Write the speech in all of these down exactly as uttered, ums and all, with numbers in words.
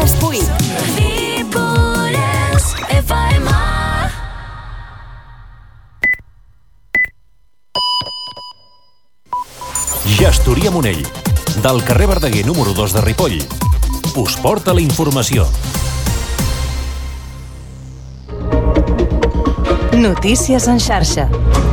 tres vuit. Ripollès F M. Gestoria Monell, del carrer Verdaguer número dos de Ripoll, us porta la informació. Notícies en xarxa.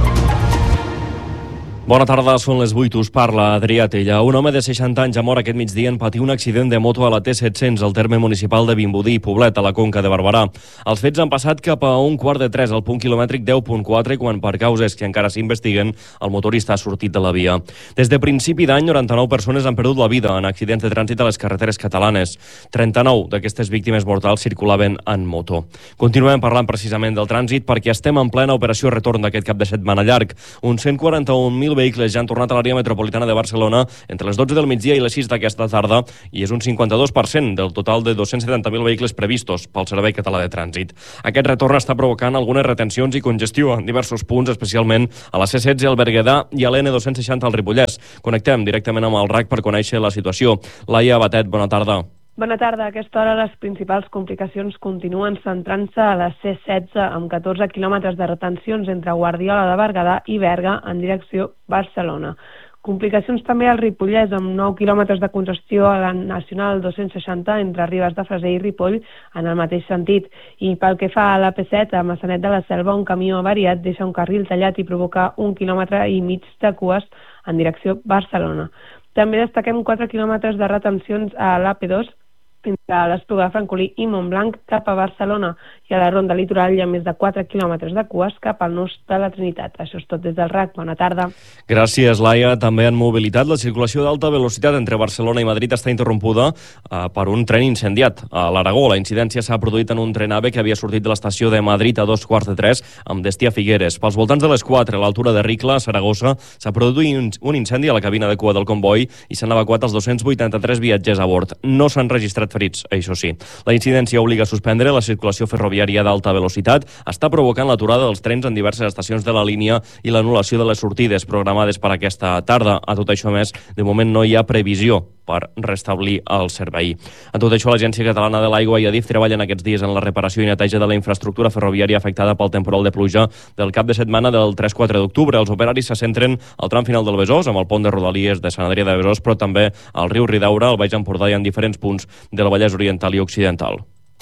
Bona tarda, són les vuit, us parla Adrià Tella. Un home de seixanta anys ha mort aquest migdia en patir un accident de moto a la T set-cents al terme municipal de Vimbodí, Poblet, a la Conca de Barberà. Els fets han passat cap a un quart de tres al punt quilomètric deu punt quatre, quan per causes que encara s'investiguen el motorista ha sortit de la via. Des de principi d'any, noranta-nou persones han perdut la vida en accidents de trànsit a les carreteres catalanes. trenta-nou d'aquestes víctimes mortals circulaven en moto. Continuem parlant precisament del trànsit perquè estem en plena operació retorn d'aquest cap de setmana llarg. Uns cent quaranta-un mil vehicles ja han tornat a l'àrea metropolitana de Barcelona entre les dotze del migdia i les sis d'aquesta tarda i és un cinquanta-dos per cent del total de dos-cents setanta mil vehicles previstos pel Servei Català de Trànsit. Aquest retorn està provocant algunes retencions i congestió en diversos punts, especialment a la C setze al Berguedà i a l'N dos-cents seixanta al Ripollès. Connectem directament amb el R A C per conèixer la situació. Laia Batet, bona tarda. Bona tarda. A aquesta hora les principals complicacions continuen centrant-se a la C setze amb catorze quilòmetres de retencions entre Guardiola de Berguedà i Berga en direcció Barcelona. Complicacions també al Ripollès amb nou quilòmetres de congestió a la Nacional dos-cents seixanta entre Ribes de Freser i Ripoll en el mateix sentit. I pel que fa a la P set, a Maçanet de la Selva, un camió avariat deixa un carril tallat i provoca un quilòmetre i mig de cues en direcció Barcelona. També destaquem quatre quilòmetres de retencions a l'A P dos entre l'Espluga de Francolí i Montblanc cap a Barcelona, i a la Ronda Litoral hi ha més de quatre quilòmetres de cues cap al nus de la Trinitat. Això és tot des del R A C. Bona tarda. Gràcies, Laia. També en mobilitat, la circulació d'alta velocitat entre Barcelona i Madrid està interrompuda uh, per un tren incendiat. A l'Aragó, la incidència s'ha produït en un tren AVE que havia sortit de l'estació de Madrid a dos quarts de tres amb destí a Figueres. Pels voltants de les quatre, a l'altura de Ricla, a Saragossa, s'ha produït un incendi a la cabina de cua del comboi i s'han evacuat els dos-cents vuitanta-tres viatgers a bord. No s'han registrat ferits, això sí. La incidència obliga a suspendre la circulació ferroviària d'alta velocitat, està provocant l'aturada dels trens en diverses estacions de la línia i l'anul·lació de les sortides programades per aquesta tarda. A tot això, més, de moment no hi ha previsió per restablir el servei. A tot això, l'Agència Catalana de l'Aigua i Adif treballen aquests dies en la reparació i neteja de la infraestructura ferroviària afectada pel temporal de pluja del cap de setmana del tres quatre d'octubre. Els operaris se centren al tram final del Besòs, amb el pont de Rodalies de Sant Adrià de Besòs, però també al riu Ridaura, al Baix Empordà i en diferents punts del Vallès Oriental i Occidental.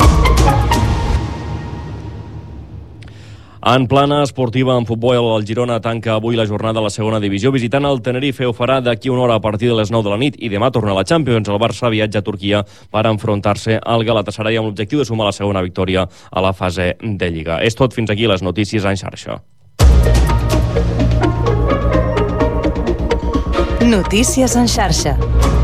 En plana esportiva, en futbol, el Girona tanca avui la jornada a la segona divisió visitant el Tenerife. Ho farà d'aquí una hora a partir de les nou de la nit i demà torna a la Champions. El Barça viatja a Turquia per enfrontar-se al Galatasaray amb l'objectiu de sumar la segona victòria a la fase de Lliga. És tot, fins aquí les notícies en xarxa. Notícies en xarxa.